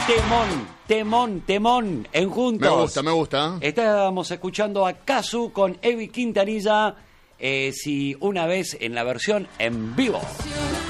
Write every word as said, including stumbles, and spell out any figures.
Temón, temón, temón, en Juntos. Me gusta, me gusta. Estábamos escuchando a Casu con Evi Quintanilla, eh, si una vez en la versión en vivo.